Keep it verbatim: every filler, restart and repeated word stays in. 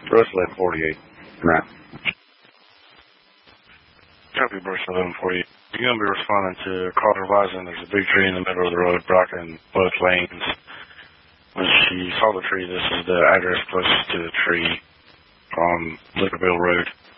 Bruce eleven forty-eight. Right. Copy, Bruce eleven forty-eight. You're going to be responding to Carter Wisen. There's a big tree in the middle of the road blocking both lanes. When she saw the tree, this is the address closest to the tree on Liquorville Road.